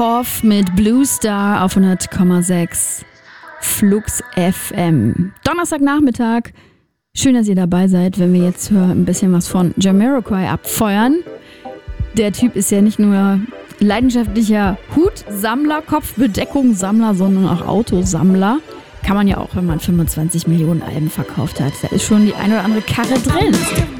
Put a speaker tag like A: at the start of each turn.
A: Off mit Blue Star auf 100,6 Flux FM. Donnerstagnachmittag. Schön, dass ihr dabei seid, wenn wir jetzt ein bisschen was von Jamiroquai abfeuern. Der Typ ist ja nicht nur leidenschaftlicher Hutsammler, Kopfbedeckungssammler, sondern auch Autosammler. Kann man ja auch, wenn man 25 Millionen Alben verkauft hat. Da ist schon die eine oder andere Karre drin.